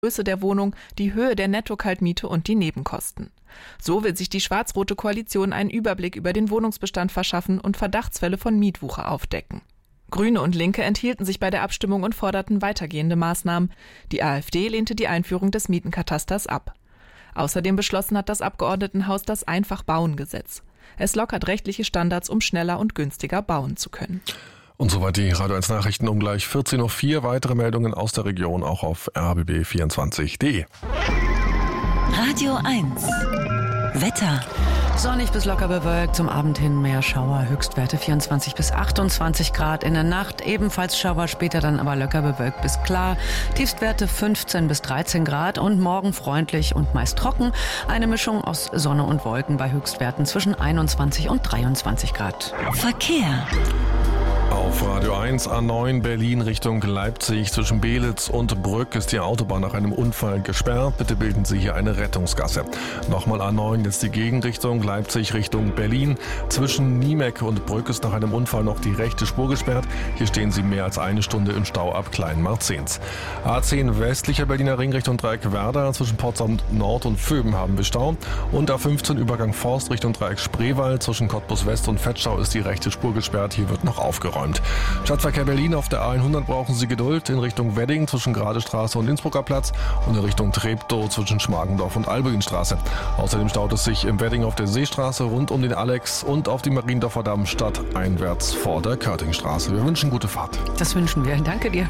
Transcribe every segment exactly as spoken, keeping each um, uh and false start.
Größe der Wohnung, die Höhe der Netto-Kaltmiete und die Nebenkosten. So will sich die schwarz-rote Koalition einen Überblick über den Wohnungsbestand verschaffen und Verdachtsfälle von Mietwucher aufdecken. Grüne und Linke enthielten sich bei der Abstimmung und forderten weitergehende Maßnahmen. Die AfD lehnte die Einführung des Mietenkatasters ab. Außerdem beschlossen hat das Abgeordnetenhaus das Einfach-Bauen-Gesetz. Es lockert rechtliche Standards, um schneller und günstiger bauen zu können. Und soweit die Radio eins Nachrichten um gleich vierzehn Uhr vier. Weitere Meldungen aus der Region auch auf r h b b vierundzwanzig punkt d e. Radio eins. Wetter. Sonnig bis locker bewölkt, zum Abend hin mehr Schauer, Höchstwerte vierundzwanzig bis achtundzwanzig Grad. In der Nacht ebenfalls Schauer, später dann aber locker bewölkt bis klar. Tiefstwerte fünfzehn bis dreizehn Grad und morgen freundlich und meist trocken. Eine Mischung aus Sonne und Wolken bei Höchstwerten zwischen einundzwanzig und dreiundzwanzig Grad. Verkehr. Auf Radio eins A neun Berlin Richtung Leipzig zwischen Belitz und Brück ist die Autobahn nach einem Unfall gesperrt. Bitte bilden Sie hier eine Rettungsgasse. Nochmal A neun, jetzt die Gegenrichtung Leipzig Richtung Berlin. Zwischen Niemek und Brück ist nach einem Unfall noch die rechte Spur gesperrt. Hier stehen Sie mehr als eine Stunde im Stau ab Kleinmarzens. A zehn westlicher Berliner Ring Richtung Dreieck Werder. Zwischen Potsdam Nord und Vöben haben wir Stau. Und A fünfzehn Übergang Forst Richtung Dreieck Spreewald. Zwischen Cottbus West und Vetschau ist die rechte Spur gesperrt. Hier wird noch aufgeräumt. Stadtverkehr Berlin auf der A hundert brauchen Sie Geduld in Richtung Wedding zwischen Gradestraße und Innsbrucker Platz und in Richtung Treptow zwischen Schmargendorf und Albuinstraße. Außerdem staut es sich im Wedding auf der Seestraße rund um den Alex und auf die Mariendorfer Damm stadteinwärts vor der Körtingstraße. Wir wünschen gute Fahrt. Das wünschen wir. Danke dir.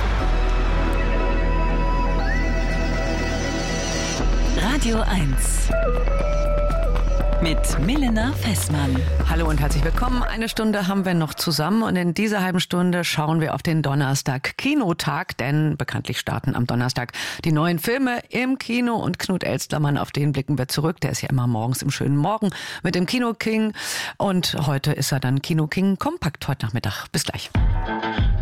Radio eins. Mit Milena Fessmann. Hallo und herzlich willkommen. Eine Stunde haben wir noch zusammen und in dieser halben Stunde schauen wir auf den Donnerstag Kinotag, denn bekanntlich starten am Donnerstag die neuen Filme im Kino und Knut Elstermann, auf den blicken wir zurück. Der ist ja immer morgens im schönen Morgen mit dem Kino King und heute ist er dann Kino King Kompakt heute Nachmittag. Bis gleich.